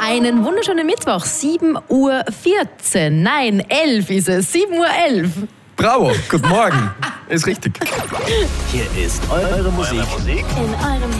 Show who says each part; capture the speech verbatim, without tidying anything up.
Speaker 1: Einen wunderschönen Mittwoch, sieben Uhr vierzehn. Nein, elf ist es, sieben Uhr elf.
Speaker 2: Bravo, guten Morgen. Ist richtig.
Speaker 3: Hier ist eure Musik.
Speaker 4: In eurem